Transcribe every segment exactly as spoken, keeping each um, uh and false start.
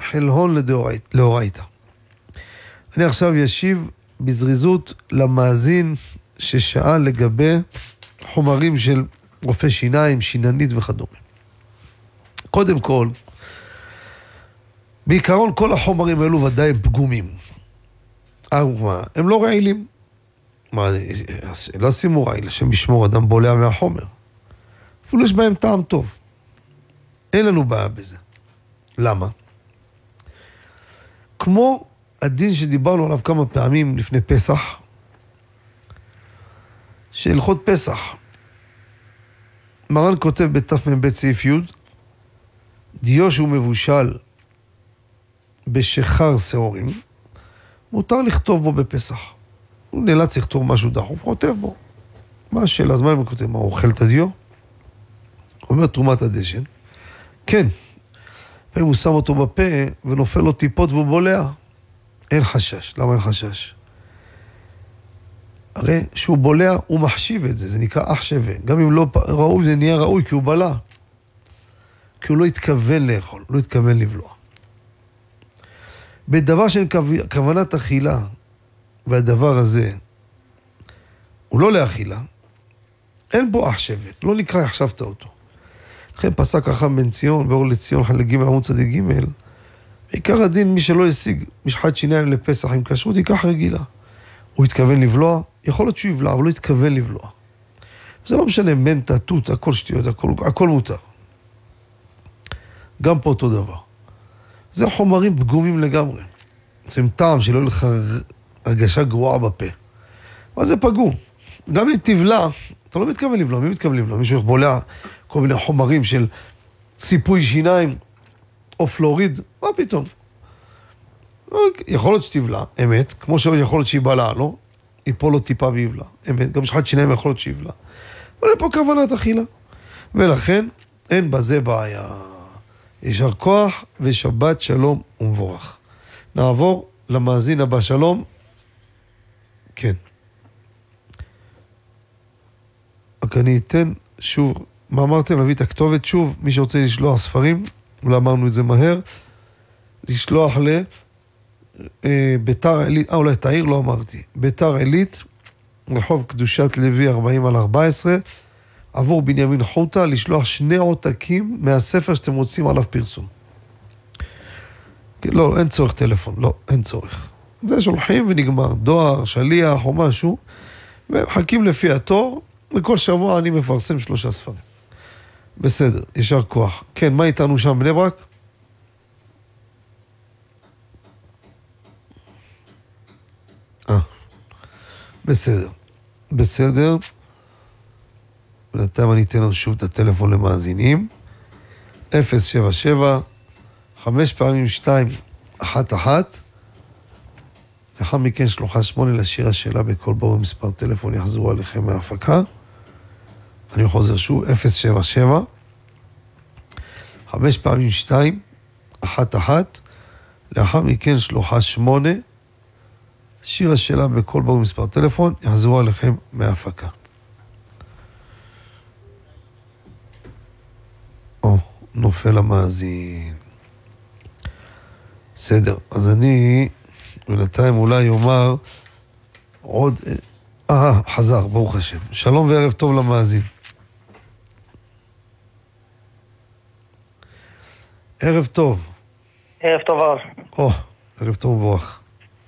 חלהון לאורייתא. אני עכשיו ישיב בזריזות למאזין ששאל לגבי חומרים של רופא שיניים, שיננית וכדומה. קודם כל, בעיקרון כל החומרים האלו ודאי פגומים. הם לא רעילים. מה, לא שימו רעיל, לשם ישמור אדם בולע מהחומר. אפילו יש בהם טעם טוב. אין לנו בעיה בזה. למה? כמו הדין שדיברנו עליו כמה פעמים לפני פסח, שהלכות פסח. מרן כותב בתמ"ב סעיף י' דיו שהוא מבושל בשחר שעורים, מותר לכתוב בו בפסח. הוא נאלץ לכתוב משהו דחוף, הוא כותב בו. מה השאלה? אז מה הוא כותב? מה, הוא אוכל את הדיו? הוא אומר תרומת הדשן. כן. ואם הוא שם אותו בפה ונופל לו טיפות והוא בולע, אין חשש. למה אין חשש? הרי שהוא בולע, הוא מחשיב את זה, זה נקרא אח שווה. גם אם לא ראוי, זה נהיה ראוי, כי הוא בלע. כי הוא לא התכוון לאכול, לא התכוון לבלוע. בדבר של כוונת אכילה, והדבר הזה, הוא לא לאכילה, אין בו אח שווה, לא נקרא החשבת אותו. לכן פסק החכם בן ציון, ואור לציון חלק ג' עמוד צדיק ג', בעיקר הדין מי שלא השיג משחת שיניים לפסח עם כשרות, ייקח רגילה. הוא התכוון לבלוע, יכול להיות שהוא יבלע, אבל לא התכוון לבלוע. זה לא משנה, מנטה, תות, הכל שטויות, הכל, הכל מותר. גם פה אותו דבר. זה חומרים פגומים לגמרי. זה עם טעם שלא לך הרגשה גרועה בפה. אבל זה פגום. גם אם תבלע, אתה לא מתכוון לבלוע, מי מתכוון לבלוע? מישהו בולע כל מיני חומרים של ציפוי שיניים או פלוריד, מה פתאום? יכול להיות שתבלע, אמת, כמו שיכול להיות שהיא בלעה, לא? ייפול לו טיפה ויבלע, אמת, גם שחת שיניים יכול להיות שיבלע. אבל פה כוונת אכילה. ולכן אין בזה בעיה. ישר כוח ושבת שלום ומבורך. נעבור למאזין הבא, שלום. כן. רק אני אתן שוב, מה אמרתם? להביא את הכתובת שוב, מי שרוצה לשלוח ספרים, אולי אמרנו את זה מהר, לשלוח ל... ביתר עילית, אה אולי תאיר לא אמרתי, ביתר עילית, רחוב קדושת לוי ארבעים על ארבע עשרה, עבור בנימין חוטה, לשלוח שני עותקים מהספר שאתם רוצים עליו פרסום. לא, אין צורך טלפון, לא, אין צורך. זה שולחים ונגמר, דואר, שליח או משהו, ומחכים לפי התור, וכל שבוע אני מפרסם שלושה ספרים. בסדר, ישר כוח. כן, מה איתנו שם בני ברק? אה, בסדר. בסדר. ולתיים אני אתן לנו שוב את הטלפון למאזינים. אפס שבע שבע, חמש פעמים שתיים, אחת אחת. לאחר מכן שלוחה שמונה לשיר השאלה בכל ברור מספר טלפון יחזרו עליכם מההפקה. אני חוזר שוב, אפס שבע שבע, חמש פעמים שתיים, אחת אחת. לאחר מכן שלוחה שמונה, שיר השאלה בכל ברור מספר טלפון יחזרו עליכם מההפקה. או, נופל המאזין. בסדר, אז אני בינתיים אולי אומר עוד... אה, חזר, ברוך השם. שלום וערב טוב למאזין. ערב טוב. ערב טוב הרב. או, ערב טוב וברוך.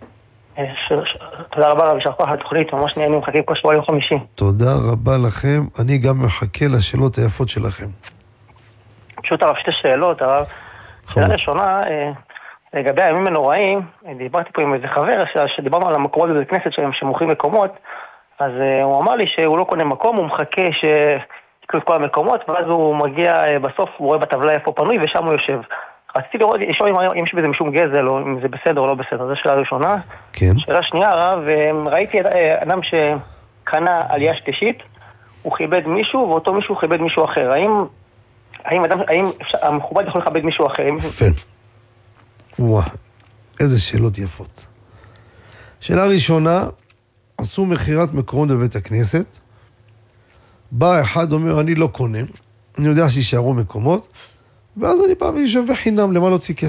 תודה רבה רב, יישר כוח על התוכנית, ממש נהנים, מחכים כל שבוע יום חמישי. תודה רבה לכם, אני גם מחכה לשאלות היפות שלכם. פשוט הרב, שתי שאלות, הרב. שאלה ראשונה, לגבי הימים הנוראים, דיברתי פה עם איזה חבר שדיברנו על המקומות בבית כנסת שמוכרים מקומות, אז הוא אמר לי שהוא לא קונה מקום, הוא מחכה שיקלו את כל המקומות, ואז הוא מגיע בסוף, הוא רואה בטבלה איפה פנוי, ושם הוא יושב. רציתי לראות, לשאול אם יש בזה משום גזל, או אם זה בסדר או לא בסדר. זו שאלה ראשונה. כן. שאלה שנייה, הרב, ראיתי אדם שקנה עלייה שלישית, הוא כיבד מישהו, ואותו מישהו כיבד מישהו אחר. האם, האם, אדם, האם המכובד יכול לכבד מישהו אחר? יפה. וואו, איזה שאלות יפות. שאלה ראשונה, עשו מחירת מקומות בבית הכנסת, בא אחד אומר, אני לא קונה, אני יודע שישארו מקומות, ואז אני בא וישב בחינם, למה לא ציכה?